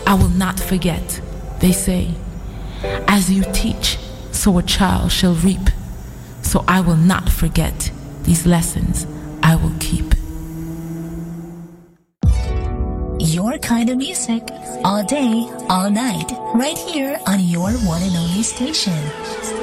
I will not forget. They say, as you teach, so a child shall reap. So I will not forget. These lessons I will keep. Your kind of music, all day, all night, right here on your one and only station.